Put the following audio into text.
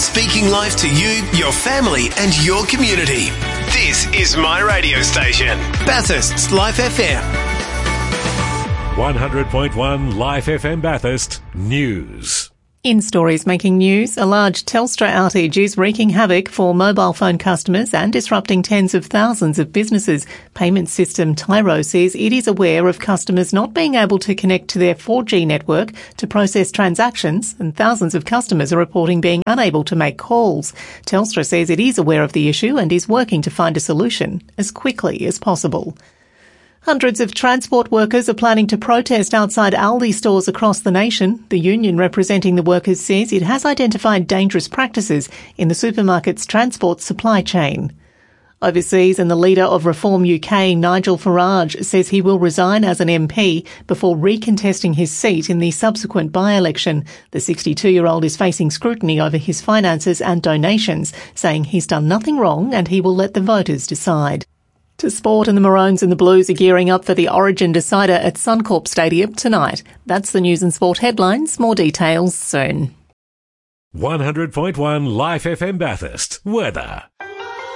Speaking life to you, your family and your community. This is my radio station, Bathurst's Life FM. 100.1 Life FM Bathurst News. In stories making news, a large Telstra outage is wreaking havoc for mobile phone customers and disrupting tens of thousands of businesses. Payment system Tyro says it is aware of customers not being able to connect to their 4G network to process transactions, and thousands of customers are reporting being unable to make calls. Telstra says it is aware of the issue and is working to find a solution as quickly as possible. Hundreds of transport workers are planning to protest outside Aldi stores across the nation. The union representing the workers says it has identified dangerous practices in the supermarket's transport supply chain. Overseas, and the leader of Reform UK, Nigel Farage, says he will resign as an MP before recontesting his seat in the subsequent by-election. The 62-year-old is facing scrutiny over his finances and donations, saying he's done nothing wrong and he will let the voters decide. To sport, and the Maroons and the Blues are gearing up for the Origin decider at Suncorp Stadium tonight. That's the news and sport headlines. More details soon. 100.1 Life FM Bathurst. Weather.